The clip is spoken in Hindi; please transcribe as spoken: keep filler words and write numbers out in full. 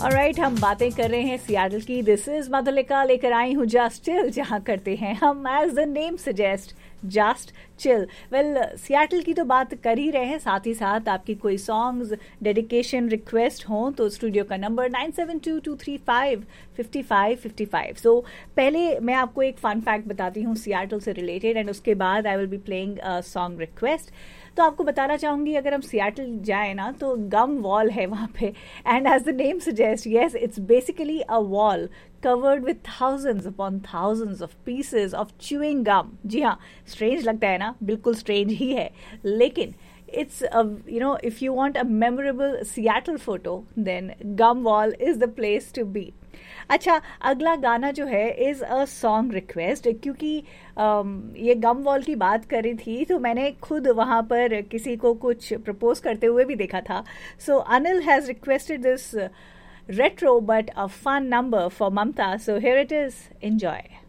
ऑलराइट, हम बातें कर रहे हैं सियाटल की। दिस इज मधुलिका, लेकर आई हूँ जस्ट चिल, जहाँ करते हैं हम as the name suggest just chill. Well, Seattle की तो बात कर ही रहे हैं, साथ ही साथ आपकी कोई सॉन्ग्स, डेडिकेशन, रिक्वेस्ट हो तो स्टूडियो का number nine seven to to three five fifty five fifty five. सो पहले मैं आपको एक फन फैक्ट बताती हूँ सियाटल से रिलेटेड, एंड उसके बाद I will be playing song request. तो आपको बताना चाहूंगी, अगर हम सियाटल जाए ना तो गम वॉल है वहाँ पे, and as the name suggest, yes, it's basically a wall covered with thousands upon thousands of pieces of chewing gum. जी हाँ, strange लगता है ना, बिल्कुल strange ही है, लेकिन it's a, you know, if you want a memorable Seattle photo, then Gum Wall is the place to be. अच्छा, अगला गाना जो है इज अ सॉन्ग रिक्वेस्ट, क्योंकि um, ये गम वॉल की बात करी थी तो मैंने खुद वहाँ पर किसी को कुछ प्रपोज करते हुए भी देखा था. सो Anil has requested this retro but a fun number for Mamta, so here it is. Enjoy.